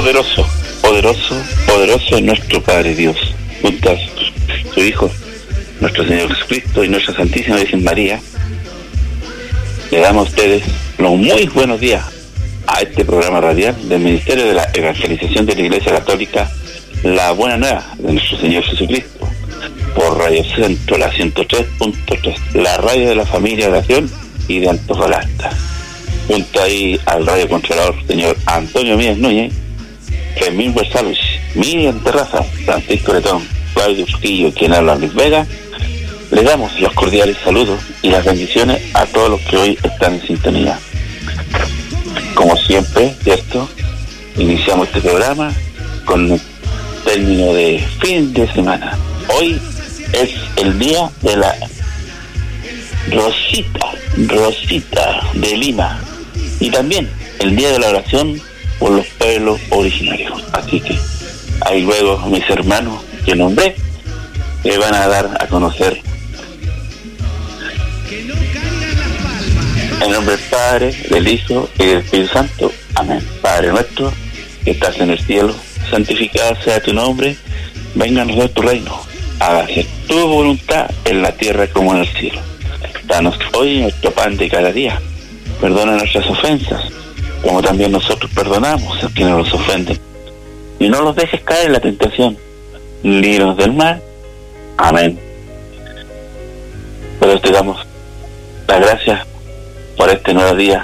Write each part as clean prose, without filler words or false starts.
Poderoso, poderoso, poderoso es nuestro Padre Dios, junto a su Hijo, nuestro Señor Jesucristo y nuestra Santísima Virgen María. Le damos a ustedes los muy buenos días a este programa radial del Ministerio de la Evangelización de la Iglesia Católica, La Buena Nueva de nuestro Señor Jesucristo, por Radio Centro, la 103.3, la radio de la familia de Oración y de Antofagasta. Junto ahí al radio controlador, señor Antonio Mías Núñez, Fermín Versalus, Miriam Terraza, Francisco Letón, Claudio Trujillo, quien habla Luis Vega. Le damos los cordiales saludos y las bendiciones a todos los que hoy están en sintonía. Como siempre, ¿cierto? Iniciamos este programa con un término de fin de semana. Hoy es el día de la Rosita de Lima, y también el día de la oración por los pueblos originarios. Así que ahí luego mis hermanos que nombré le van a dar a conocer en nombre del Padre, del Hijo y del Espíritu Santo. Amén. Padre nuestro que estás en el cielo, santificado sea tu nombre, venga a nosotros tu reino, hágase tu voluntad en la tierra como en el cielo. Danos hoy nuestro pan de cada día. Perdona nuestras ofensas, como también nosotros perdonamos a quienes nos ofenden. Y no los dejes caer en la tentación. Líbranos del mal. Amén. Pero te damos las gracias por este nuevo día.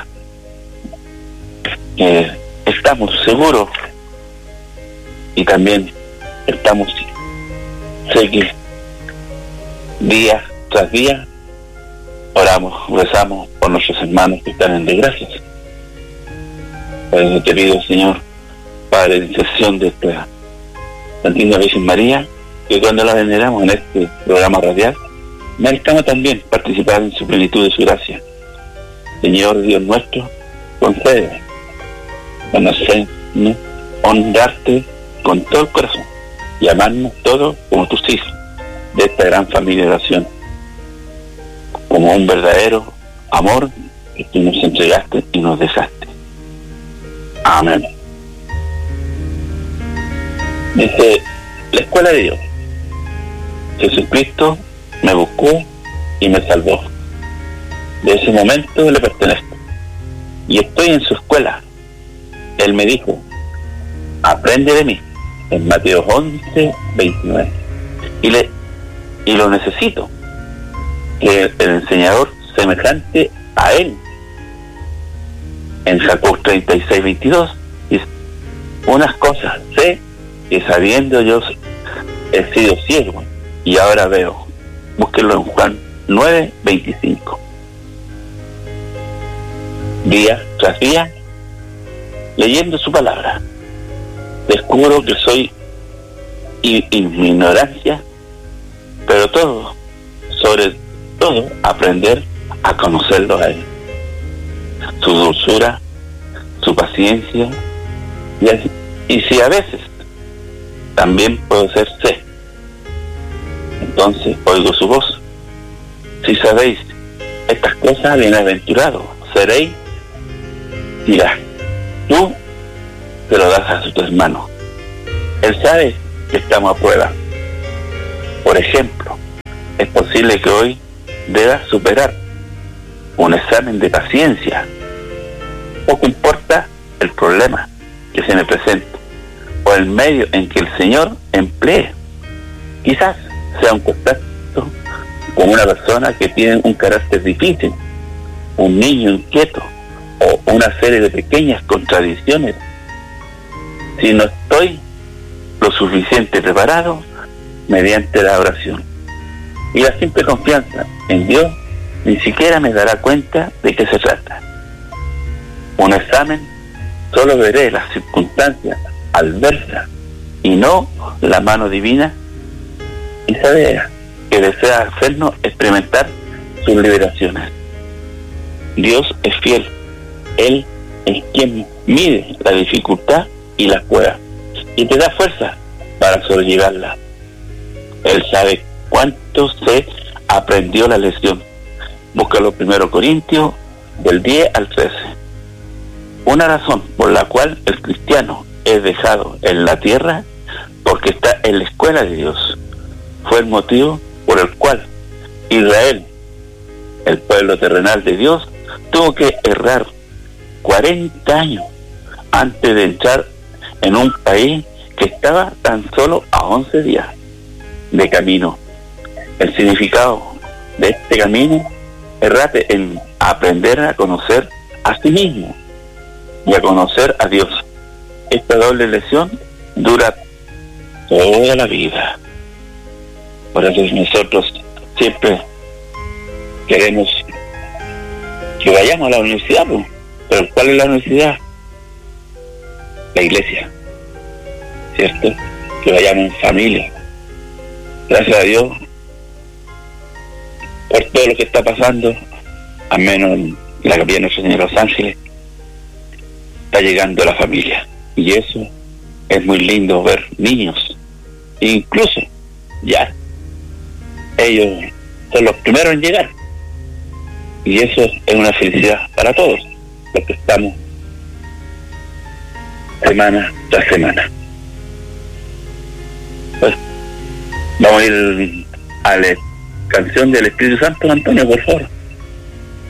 Estamos seguros y también estamos seguros día tras día. Oramos, rezamos por nuestros hermanos que están en desgracias. Por eso te pido, Señor, Padre de intercesión de esta Santísima Virgen María, que cuando la veneramos en este programa radial, merecamos también participar en su plenitud de su gracia. Señor Dios nuestro, concede conocernos, honrarte con todo el corazón y amarnos todos como tus hijos de esta gran familia de oración, como un verdadero amor que tú nos entregaste y nos dejaste. Amén. Dice la Escuela de Dios: Jesucristo me buscó y me salvó. De ese momento le pertenezco y estoy en su escuela. Él me dijo: aprende de mí, en Mateo 11:29, y lo necesito, que el enseñador semejante a él. En Jacob 36:22 dice: unas cosas sé, que sabiendo yo he sido ciego y ahora veo. Búsquenlo en Juan 9:25. Día tras día, leyendo su palabra, descubro que soy en mi ignorancia, pero sobre todo aprender a conocerlo a él, su dulzura, su paciencia, y si a veces también puedo ser sé, entonces oigo su voz. Si sabéis estas cosas, bienaventurados seréis, dirás, tú te lo das a tu hermano. Él sabe que estamos a prueba. Por ejemplo, es posible que hoy deba superar un examen de paciencia. Poco importa el problema que se me presente o el medio en que el Señor emplee. Quizás sea un contacto con una persona que tiene un carácter difícil, un niño inquieto o una serie de pequeñas contradicciones. Si no estoy lo suficiente preparado, mediante la oración y la simple confianza en Dios, ni siquiera me dará cuenta de qué se trata. Un examen, solo veré las circunstancias adversas y no la mano divina, y saber que desea hacernos experimentar sus liberaciones. Dios es fiel. Él es quien mide la dificultad y la prueba y te da fuerza para sobrellevarla. Él sabe cuánto se aprendió la lección. Búscalo 1 Corintios del 10 al 13. Una razón por la cual el cristiano es dejado en la tierra porque está en la escuela de Dios. Fue el motivo por el cual Israel, el pueblo terrenal de Dios, tuvo que errar 40 años antes de entrar en un país que estaba tan solo a 11 días de camino. El significado de este camino errate en aprender a conocer a sí mismo y a conocer a Dios. Esta doble lección dura toda la vida. Por eso nosotros siempre queremos que vayamos a la universidad, ¿no? Pero ¿cuál es la universidad? La iglesia, ¿cierto? Que vayamos en familia. Gracias a Dios por todo lo que está pasando, al menos en la capilla de Nuestra Señora de los Ángeles, está llegando la familia. Y eso es muy lindo ver niños, incluso ya ellos son los primeros en llegar. Y eso es una felicidad para todos, porque estamos semana tras semana. Pues vamos a ir a la canción del Espíritu Santo, Antonio, por favor.